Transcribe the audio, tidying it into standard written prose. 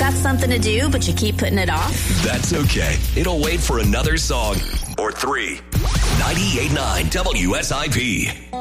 got something to do, but you keep putting it off? That's okay. It'll wait for another song or three. 98.9 WSIP.